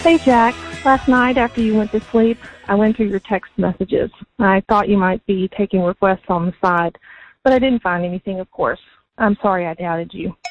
Hey, Jack. Last night after you went to sleep, I went through your text messages. I thought you might be taking requests on the side, but I didn't find anything, of course. I'm sorry I doubted you.